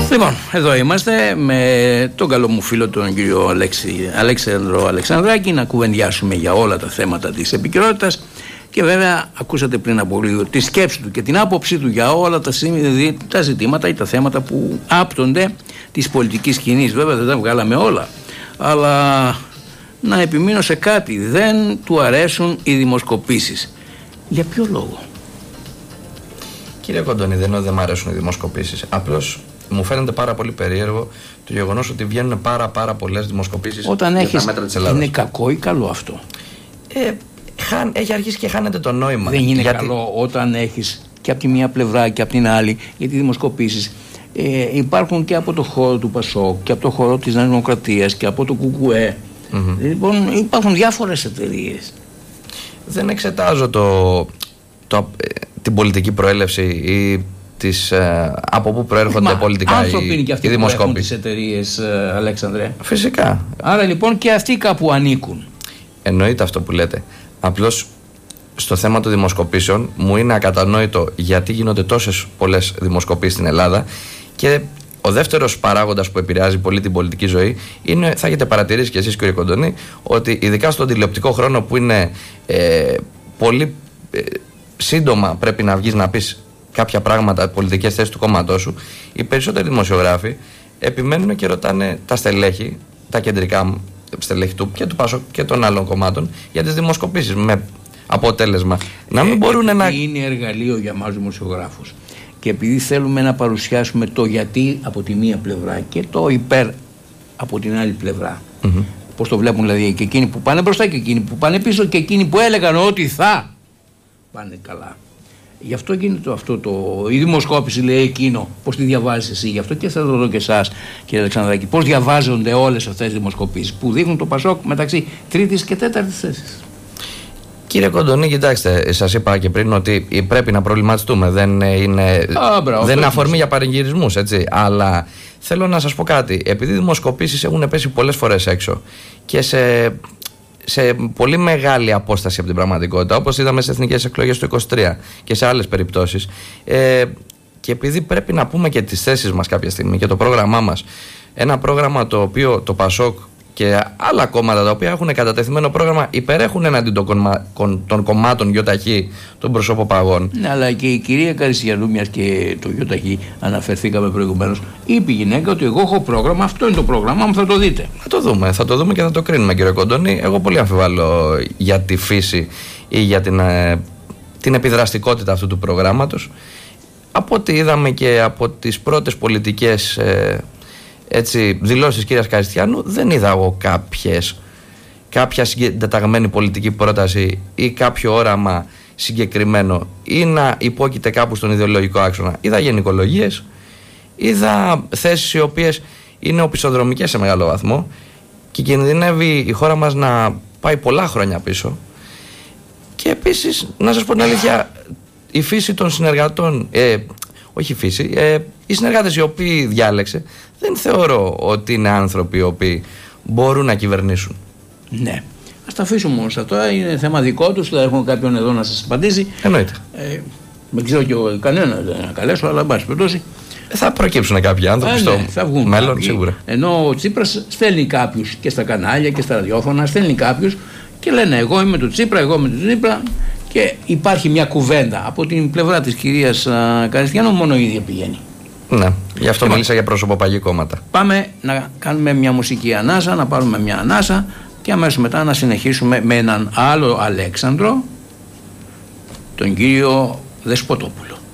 Λοιπόν, εδώ είμαστε με τον καλό μου φίλο τον κύριο Αλέξανδρο Αλεξανδράκη να κουβεντιάσουμε για όλα τα θέματα της επικαιρότητας και βέβαια ακούσατε πριν από λίγο τη σκέψη του και την άποψή του για όλα τα ζητήματα ή τα θέματα που άπτονται της πολιτικής σκηνής. Βέβαια δεν τα βγάλαμε όλα, αλλά να επιμείνω σε κάτι: δεν του αρέσουν οι δημοσκοπήσεις. Για ποιο λόγο? Κύριε Κοντώνη, δεν μου αρέσουν οι δημοσκοπήσεις. Απλώς μου φαίνεται πάρα πολύ περίεργο το γεγονός ότι βγαίνουν πάρα πολλές δημοσκοπήσεις για τα μέτρα της Ελλάδας. Είναι κακό ή καλό αυτό? Έχει αρχίσει και χάνεται το νόημα. Δεν είναι καλό όταν έχεις και από τη μία πλευρά και από την άλλη, γιατί οι δημοσκοπήσεις υπάρχουν και από το χώρο του ΠΑΣΟΚ και από το χώρο της Νέας Δημοκρατίας και από το ΚΚΕ. Λοιπόν, υπάρχουν διάφορες εταιρείες. Δεν εξετάζω την πολιτική προέλευση ή από πού προέρχονται πολιτικά άνθρωποι είναι και αυτοί οι που έχουν δημοσκόποι. τις εταιρείες, Αλέξανδρε. Φυσικά. Άρα λοιπόν και αυτοί κάπου ανήκουν. Εννοείται αυτό που λέτε. Απλώς στο θέμα των δημοσκοπήσεων μου είναι ακατανόητο γιατί γίνονται τόσες πολλές δημοσκοπήσεις στην Ελλάδα. Και ο δεύτερος παράγοντας που επηρεάζει πολύ την πολιτική ζωή είναι, θα έχετε παρατηρήσει κι εσείς κύριε Κοντώνη, ότι ειδικά στον τηλεοπτικό χρόνο που είναι πολύ σύντομα πρέπει να βγεις να πεις κάποια πράγματα, πολιτικές θέσεις του κόμματός σου, οι περισσότεροι δημοσιογράφοι επιμένουν και ρωτάνε τα στελέχη, τα κεντρικά στελέχη του και του ΠΑΣΟΚ και των άλλων κομμάτων για τις δημοσκοπήσεις, με αποτέλεσμα να μην μπορούν να... Είναι εργαλείο για μας δημοσιογράφους και επειδή θέλουμε να παρουσιάσουμε το γιατί από τη μία πλευρά και το υπέρ από την άλλη πλευρά, πώς το βλέπουν δηλαδή και εκείνοι που πάνε μπροστά και εκείνοι που πάνε πίσω και εκείνοι που έλεγαν ότι θα πάνε καλά. Γι' αυτό γίνεται η δημοσκόπηση, λέει εκείνο. Πώς τη διαβάζεις εσύ? Γι' αυτό και θα το δω και εσάς, κύριε Αλεξανδράκη. Πώς διαβάζονται όλες αυτές τις δημοσκοπήσεις που δείχνουν το ΠΑΣΟΚ μεταξύ τρίτης και τέταρτης θέσης? Κύριε Κοντώνη, κοιτάξτε, σας είπα και πριν ότι πρέπει να προβληματιστούμε. Δεν είναι αφορμή για πανηγυρισμούς, έτσι. Αλλά θέλω να σας πω κάτι. Επειδή οι δημοσκοπήσεις έχουν πέσει πολλές φορές έξω και σε πολύ μεγάλη απόσταση από την πραγματικότητα, όπως είδαμε στις εθνικές εκλογές του 2023 και σε άλλες περιπτώσεις, και επειδή πρέπει να πούμε και τις θέσεις μας κάποια στιγμή και το πρόγραμμά μας, ένα πρόγραμμα το οποίο το ΠΑΣΟΚ και άλλα κόμματα τα οποία έχουν κατατεθειμένο πρόγραμμα υπερέχουν εναντί των κομμάτων ΙΟΤΑΧΗ των προσωποπαγών. Ναι, αλλά και η κυρία Καριστιανού, μιας και το ΙΟΤΑΧΗ αναφερθήκαμε προηγουμένως, είπε η γυναίκα ότι εγώ έχω πρόγραμμα, αυτό είναι το πρόγραμμά μου, θα το δείτε. Θα το δούμε και θα το κρίνουμε, κύριε Κοντώνη. Εγώ πολύ αμφιβάλλω για τη φύση ή για την επιδραστικότητα αυτού του προγράμματος. Από ό,τι είδαμε και από τις πρώτες πολιτικές δηλώσεις της κυρίας Καριστιανού, δεν είδα εγώ κάποια συγκεντεταγμένη πολιτική πρόταση ή κάποιο όραμα συγκεκριμένο ή να υπόκειται κάπου στον ιδεολογικό άξονα. Είδα γενικολογίες, είδα θέσεις οι οποίες είναι οπισθοδρομικές σε μεγάλο βαθμό και κινδυνεύει η χώρα μας να πάει πολλά χρόνια πίσω. Και επίσης, να σας πω την αλήθεια, η φύση των συνεργατών, όχι η φύση, οι συνεργάτες οι οποίοι διάλεξε, δεν θεωρώ ότι είναι άνθρωποι οι οποίοι μπορούν να κυβερνήσουν. Ναι. Ας τα αφήσουμε όμως αυτό, είναι θέμα δικό τους, θα έχουμε κάποιον εδώ να σας απαντήσει. Εννοείται. Δεν ξέρω και εγώ κανένα να καλέσω, αλλά εν πάση περιπτώσει. Θα προκύψουν κάποιοι άνθρωποι στο μέλλον, κάποιοι, σίγουρα. Ενώ ο Τσίπρας στέλνει κάποιους και στα κανάλια και στα ραδιόφωνα, στέλνει κάποιους και λένε εγώ είμαι το Τσίπρα, εγώ είμαι το Τσίπρα. Και υπάρχει μια κουβέντα από την πλευρά της κυρίας Καριστιανού, μόνο η ίδια πηγαίνει. Ναι, γι' αυτό μίλησα για προσωποπαγή κόμματα. Πάμε να κάνουμε μια μουσική ανάσα, να πάρουμε μια ανάσα και αμέσως μετά να συνεχίσουμε με έναν άλλο Αλέξανδρο, τον κύριο Δεσποτόπουλο.